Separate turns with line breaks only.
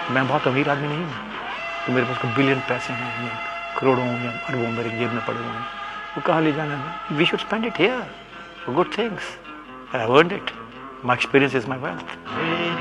मैं बहुत अमीर आदमी नहीं हूँ तो मेरे पास कोई बिलियन पैसे हैं या करोड़ों या अरबों मेरे जेब में पड़े हुए हैं, वो कहाँ ले जाना है? We should spend it here for good things. I have earned it. My experience is my wealth.